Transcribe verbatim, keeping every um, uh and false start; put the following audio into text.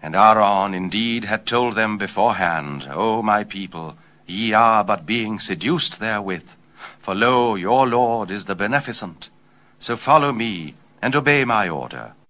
And Aaron indeed had told them beforehand, O my people, ye are but being seduced therewith. For lo, your Lord is the beneficent. So follow me, and obey my order.